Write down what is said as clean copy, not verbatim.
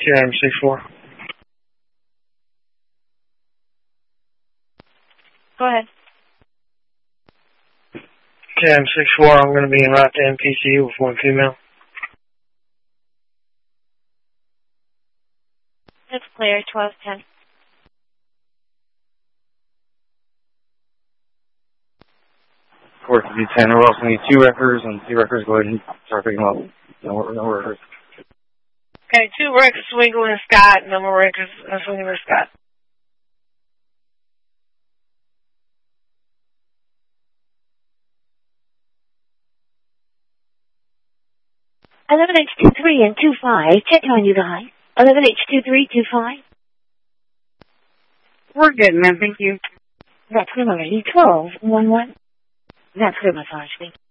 KM64. Go ahead. KM64, I'm going to be en route to NPC with one female. That's clear, 1210. Of course, if you 10, we're also need 2 wreckers, and 2 wreckers go ahead and start picking them up. No wreckers. Okay, 2 wreckers swinging Scott, no more wreckers swinging Scott. $11H23 and 25. Check on you guys. 11H2325. We're good, ma'am. Thank you. That's good already. 1211. That's good, massage. Thank you.